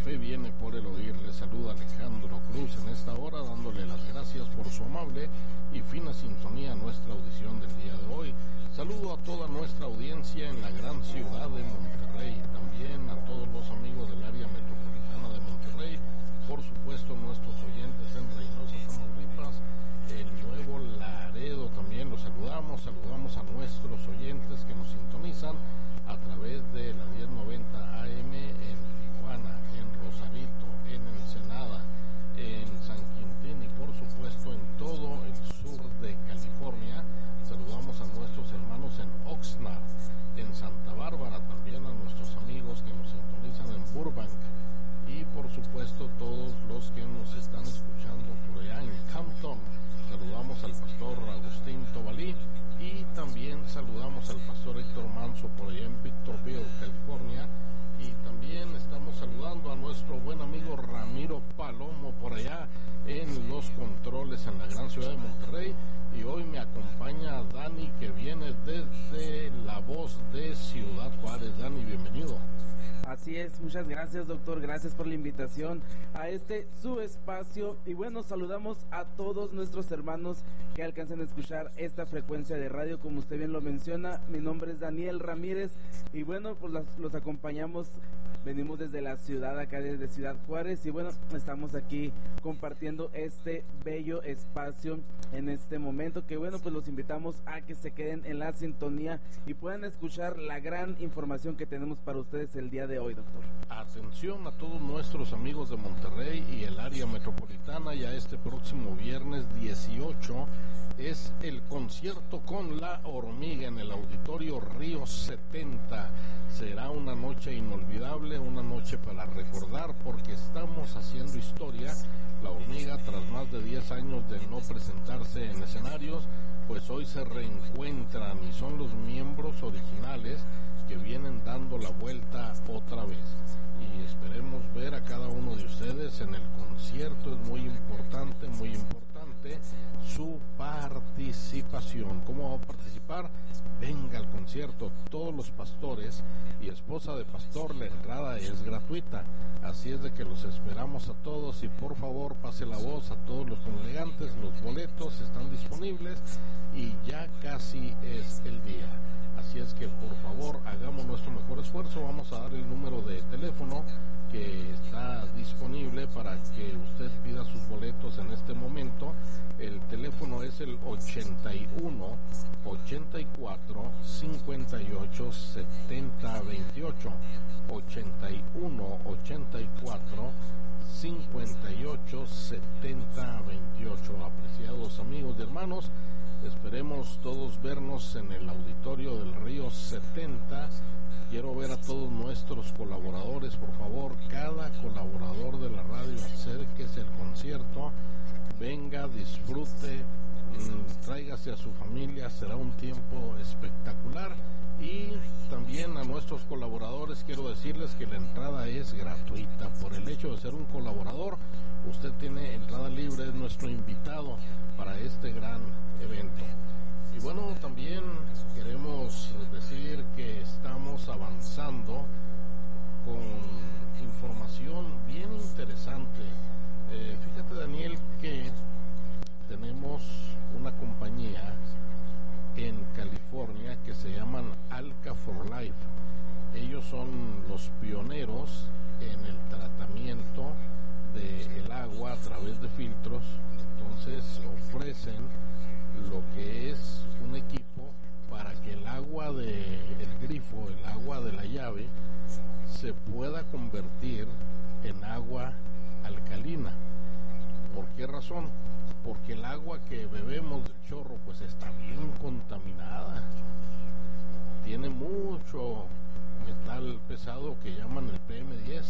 fe viene por el oír. Le saluda Alejandro Cruz en esta hora, dándole las gracias por su amable y fina sintonía a nuestra audición del día de hoy. Saludo a toda nuestra audiencia en la gran ciudad de Monterrey, también a todos los amigos del área metropolitana de Monterrey, por supuesto nuestros oyentes en Reynosa, Tamaulipas, el Nuevo Laredo también los saludamos a nuestros oyentes que nos sintonizan a través de la 1090 AM en Tijuana, en Rosarito, en Ensenada, en San Quintín y por supuesto en todo el sur de California. Saludamos a nuestros hermanos en Oxnard, en Santa Bárbara, también a nuestros amigos que nos sintonizan en Burbank y por supuesto todos los que nos están escuchando por allá en Campton. Saludamos al pastor Agustín Tobalí y también saludamos al pastor Héctor Manso por allá en Victorville, California, y también estamos saludando a nuestro buen amigo Ramiro Palomo por allá en los controles en la gran ciudad de Monterrey. Y hoy me acompaña Dani, que viene desde La Voz de Ciudad Juárez. Dani, bienvenido. Así es, muchas gracias, doctor, gracias por la invitación a su espacio. Y bueno, saludamos a todos nuestros hermanos que alcancen a escuchar esta frecuencia de radio, como usted bien lo menciona. Mi nombre es Daniel Ramírez y bueno, pues los acompañamos. Venimos desde la ciudad, acá desde Ciudad Juárez, y bueno, estamos aquí compartiendo este bello espacio en este momento, que bueno, pues los invitamos a que se queden en la sintonía y puedan escuchar la gran información que tenemos para ustedes el día de hoy, doctor. Atención a todos nuestros amigos de Monterrey y el área metropolitana, ya este próximo viernes 18 es el concierto con La Hormiga en el Auditorio Río 70. Será una noche inolvidable, una noche para recordar, porque estamos haciendo historia. La Hormiga, tras más de 10 años de no presentarse en escenarios, pues hoy se reencuentran y son los miembros originales que vienen dando la vuelta otra vez. Y esperemos ver a cada uno de ustedes en el concierto. Es muy importante su participación. ¿Cómo va a participar? Venga al concierto. Todos los pastores y esposa de pastor, la entrada es gratuita, así es de que los esperamos a todos y por favor pase la voz a todos los congregantes. Los boletos están disponibles y ya casi es el día, así es que por favor hagamos nuestro mejor esfuerzo. Vamos a dar el número de teléfono que está disponible para que usted pida sus boletos en este momento. El teléfono es el 81 84 58 70 28, 81 84 58 70 28. Apreciados amigos y hermanos, esperemos todos vernos en el auditorio del Río 70. Quiero ver a todos nuestros colaboradores, por favor, cada colaborador de la radio, acérquese al concierto, venga, disfrute, tráigase a su familia, será un tiempo espectacular. Y también a nuestros colaboradores quiero decirles que la entrada es gratuita. Por el hecho de ser un colaborador, usted tiene entrada libre, es nuestro invitado para este gran evento. Y bueno, también queremos decir que estamos avanzando con información bien interesante. Fíjate, Daniel, que tenemos una compañía en California que se llaman Alka for Life. Ellos son los pioneros en el tratamiento del agua a través de filtros. Entonces ofrecen lo que es un equipo para que el agua del grifo, el agua de la llave, se pueda convertir en agua alcalina. ¿Por qué razón? Porque el agua que bebemos del chorro pues está bien contaminada, tiene mucho metal pesado que llaman el PM10.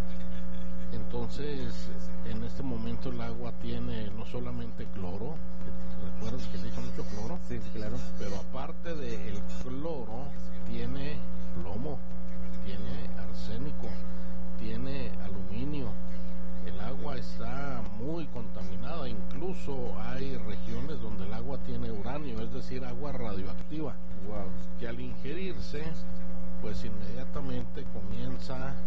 Entonces en este momento el agua tiene no solamente cloro, ¿recuerdas que le echan mucho cloro? Sí, claro. Pero aparte del cloro tiene plomo, tiene arsénico, tiene aluminio. El agua está muy contaminada, incluso hay regiones donde el agua tiene uranio, es decir, agua radioactiva. Wow. Que al ingerirse, pues inmediatamente comienza